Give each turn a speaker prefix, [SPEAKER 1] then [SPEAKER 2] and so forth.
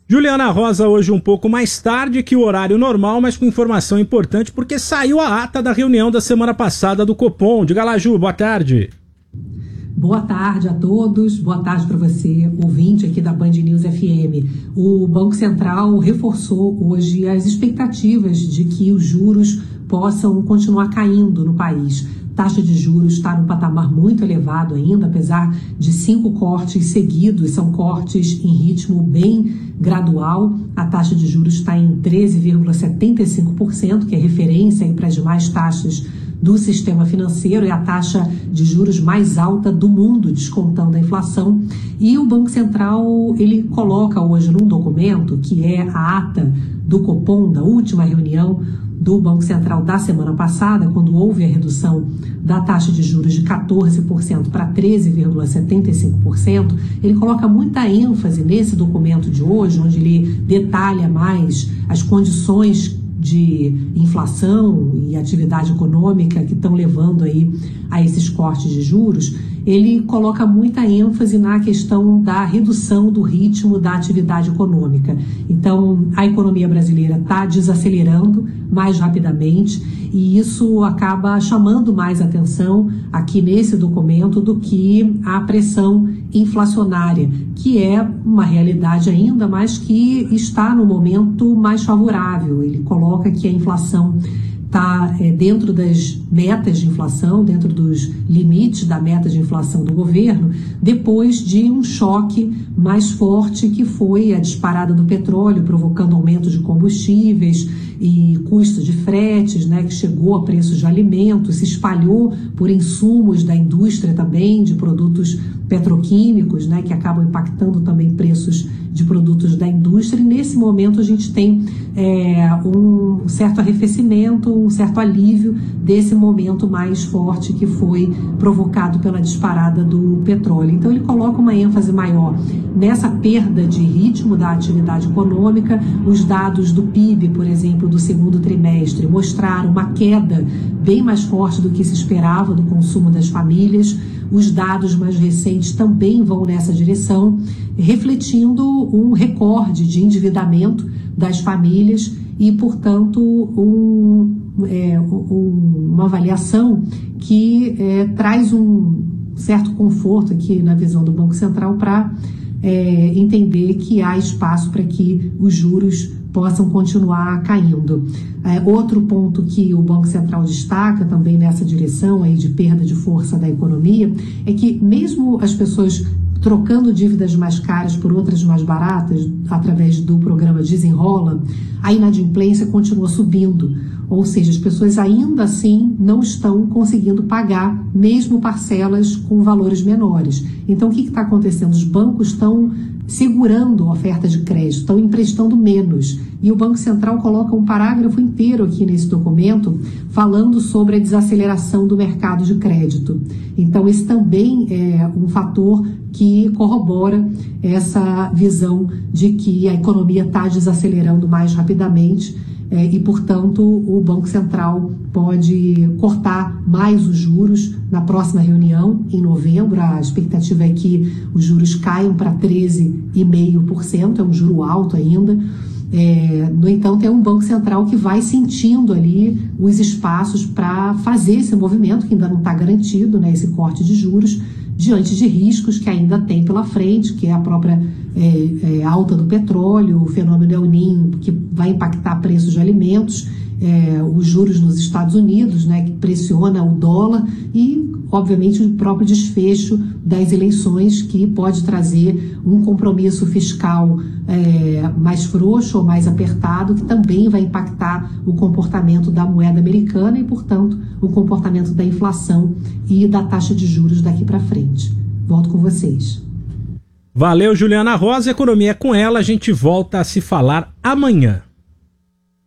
[SPEAKER 1] Juliana Rosa, hoje um pouco mais tarde que o horário normal, mas com informação importante, porque saiu a ata da reunião da semana passada do Copom. Diga lá, Ju, boa tarde.
[SPEAKER 2] Boa tarde a todos, boa tarde para você, ouvinte aqui da Band News FM. O Banco Central reforçou hoje as expectativas de que os juros possam continuar caindo no país. A taxa de juros está num patamar muito elevado ainda, apesar de 5 cortes seguidos, são cortes em ritmo bem gradual. A taxa de juros está em 13,75%, que é referência para as demais taxas do sistema financeiro, é a taxa de juros mais alta do mundo, descontando a inflação. E o Banco Central, ele coloca hoje num documento, que é a ata do Copom, da última reunião do Banco Central da semana passada, quando houve a redução da taxa de juros de 14% para 13,75%, ele coloca muita ênfase nesse documento de hoje, onde ele detalha mais as condições de inflação e atividade econômica que estão levando aí a esses cortes de juros. Ele coloca muita ênfase na questão da redução do ritmo da atividade econômica. Então, a economia brasileira está desacelerando mais rapidamente e isso acaba chamando mais atenção aqui nesse documento do que a pressão inflacionária, que é uma realidade ainda, mas que está no momento mais favorável. Ele coloca que a inflação está dentro das metas de inflação, dentro dos limites da meta de inflação do governo, depois de um choque mais forte que foi a disparada do petróleo, provocando aumento de combustíveis e custo de fretes, né, que chegou a preços de alimentos, se espalhou por insumos da indústria também, de produtos petroquímicos, né, que acabam impactando também preços de produtos da indústria. E nesse momento a gente tem um certo arrefecimento, um certo alívio desse momento mais forte que foi provocado pela disparada do petróleo. Então ele coloca uma ênfase maior nessa perda de ritmo da atividade econômica. Os dados do PIB, por exemplo, do segundo trimestre, mostraram uma queda bem mais forte do que se esperava do consumo das famílias. Os dados mais recentes também vão nessa direção, refletindo um recorde de endividamento das famílias e, portanto, uma avaliação que traz um certo conforto aqui na visão do Banco Central para entender que há espaço para que os juros possam continuar caindo. Outro ponto que o Banco Central destaca também nessa direção aí de perda de força da economia é que mesmo as pessoas trocando dívidas mais caras por outras mais baratas através do programa Desenrola, a inadimplência continua subindo, ou seja, as pessoas ainda assim não estão conseguindo pagar mesmo parcelas com valores menores. Então o que está acontecendo? Os bancos estão segurando a oferta de crédito, estão emprestando menos. E o Banco Central coloca um parágrafo inteiro aqui nesse documento falando sobre a desaceleração do mercado de crédito. Então esse também é um fator que corrobora essa visão de que a economia está desacelerando mais rapidamente e, portanto, o Banco Central pode cortar mais os juros na próxima reunião, em novembro. A expectativa é que os juros caiam para 13,5%, é um juro alto ainda. No entanto, é um Banco Central que vai sentindo ali os espaços para fazer esse movimento, que ainda não está garantido, né, esse corte de juros, diante de riscos que ainda tem pela frente, que é a própria alta do petróleo, o fenômeno El Niño, que vai impactar preços de alimentos, os juros nos Estados Unidos, né, que pressiona o dólar e, obviamente, o próprio desfecho das eleições, que pode trazer um compromisso fiscal mais frouxo ou mais apertado, que também vai impactar o comportamento da moeda americana e, portanto, o comportamento da inflação e da taxa de juros daqui para frente. Volto com vocês.
[SPEAKER 1] Valeu, Juliana Rosa. Economia é com ela. A gente volta a se falar amanhã.